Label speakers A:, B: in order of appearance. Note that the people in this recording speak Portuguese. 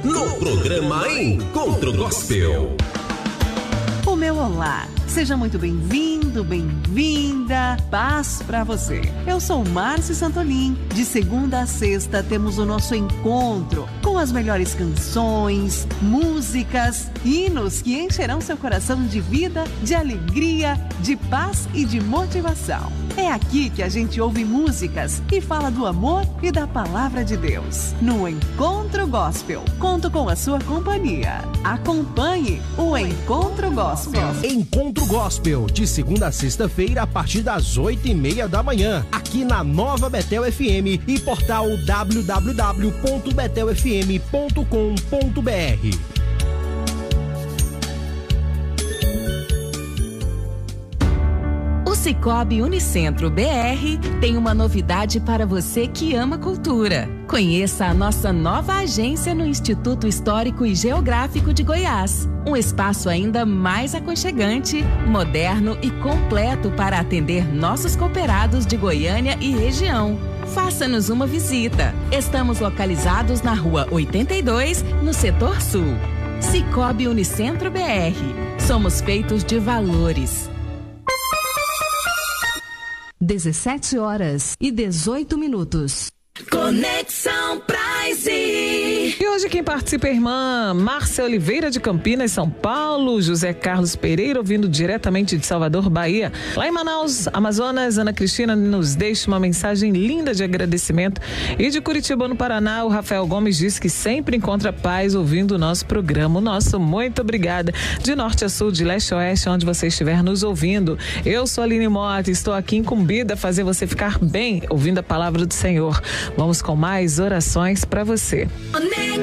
A: no programa Encontro Gospel.
B: O meu olá. Seja muito bem-vindo, bem-vinda. Paz pra você. Eu sou Márcia Santolim. De segunda a sexta temos o nosso encontro com as melhores canções, músicas, hinos que encherão seu coração de vida, de alegria, de paz e de motivação. É aqui que a gente ouve músicas e fala do amor e da palavra de Deus. No Encontro Gospel. Conto com a sua companhia. Acompanhe o Encontro Gospel.
C: Encontro Gospel, de segunda a sexta-feira, a partir das 8:30 da manhã, aqui na Nova Betel FM e portal www.betelfm.com.br.
D: O Sicoob Unicentro BR tem uma novidade para você que ama cultura. Conheça a nossa nova agência no Instituto Histórico e Geográfico de Goiás. Um espaço ainda mais aconchegante, moderno e completo para atender nossos cooperados de Goiânia e região. Faça-nos uma visita. Estamos localizados na Rua 82, no Setor Sul. Sicoob Unicentro BR. Somos feitos de valores.
E: 17h18.
F: Conexão Prime.
G: E hoje quem participa é a irmã Márcia Oliveira de Campinas, São Paulo, José Carlos Pereira, ouvindo diretamente de Salvador, Bahia. Lá em Manaus, Amazonas, Ana Cristina nos deixa uma mensagem linda de agradecimento. E de Curitiba, no Paraná, o Rafael Gomes diz que sempre encontra paz ouvindo o nosso programa. Nosso muito obrigada. De norte a sul, de leste a oeste, onde você estiver nos ouvindo. Eu sou a Aline Mota, estou aqui incumbida a fazer você ficar bem ouvindo a palavra do Senhor. Vamos com mais orações para você.